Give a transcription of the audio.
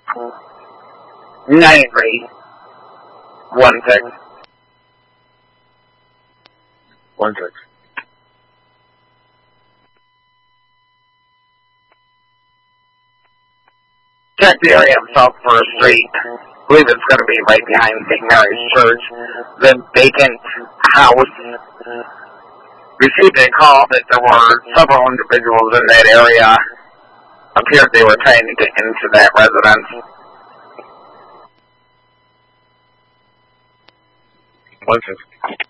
9316. 16. Check the area of South First Street. I believe it's going to be right behind St. Mary's Church. The vacant house. Received a call that there were several individuals in that area. Appeared they were trying to get into that residence. 16.